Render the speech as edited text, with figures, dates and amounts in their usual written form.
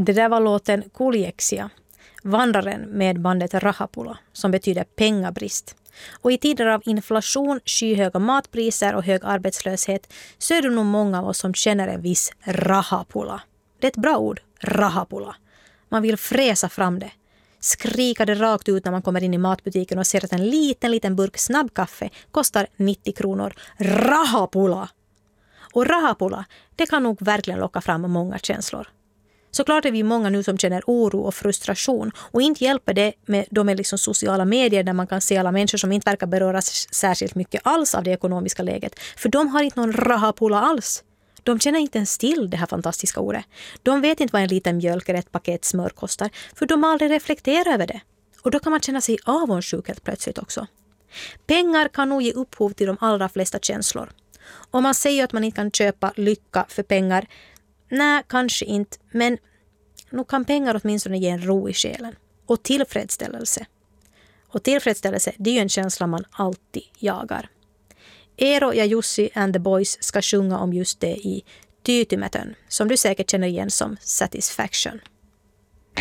Det där var låten Kuljeksia, vandraren med bandet Rahapula, som betyder pengabrist. Och i tider av inflation, skyhöga matpriser och hög arbetslöshet så är det nog många av oss som känner en viss rahapula. Det är ett bra ord, rahapula. Man vill fräsa fram det. Skrika det rakt ut när man kommer in i matbutiken och ser att en liten burk snabbkaffe kostar 90 kronor. Rahapula! Och rahapula, det kan nog verkligen locka fram många känslor. Såklart är vi många nu som känner oro och frustration, och inte hjälper det med de liksom sociala medier där man kan se alla människor som inte verkar beröras särskilt mycket alls av det ekonomiska läget. För de har inte någon rahapula alls. De känner inte ens till det här fantastiska ordet. De vet inte vad en liten mjölk eller ett paket smör kostar, för de har aldrig reflekterat över det. Och då kan man känna sig avundsjuk helt plötsligt också. Pengar kan nog ge upphov till de allra flesta känslor. Om man säger att man inte kan köpa lycka för pengar, nej, kanske inte, men nog kan pengar åtminstone ge en ro i själen. Och tillfredsställelse. Och tillfredsställelse, det är ju en känsla man alltid jagar. Eero ja Jussi and the Boys ska sjunga om just det i Tyytymätön, som du säkert känner igen som Satisfaction.